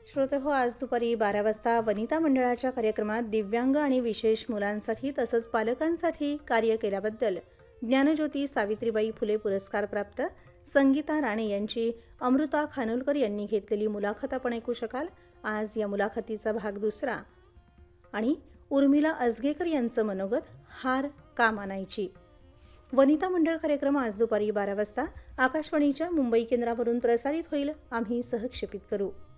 श्रोतेहो, आज दुपारी 12 वाजता वनिता मंडळाच्या कार्यक्रमात दिव्यांग आणि विशेष मुलांसाठी तसंच पालकांसाठी कार्य केल्याबद्दल ज्ञानज्योती सावित्रीबाई फुले पुरस्कार प्राप्त संगीता राणे यांची अमृता खानोलकर यांनी घेतलेली मुलाखत आपण ऐकू शकाल. आज या मुलाखतीचा भाग दुसरा. आणि उर्मिला अजगेकर यांचं मनोगत, हार का मानायची. वनिता मंडळ कार्यक्रम आज दुपारी 12 वाजता आकाशवाणीच्या मुंबई केंद्रावरून प्रसारित होईल. आम्ही सहक्षेपित करू.